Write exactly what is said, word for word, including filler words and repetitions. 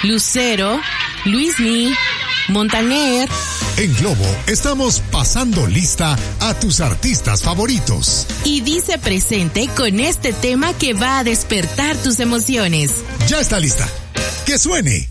Lucero, Luismi, Montaner. En Globo estamos pasando lista a tus artistas favoritos. Y dice presente con este tema que va a despertar tus emociones. Ya está lista. ¡Que suene!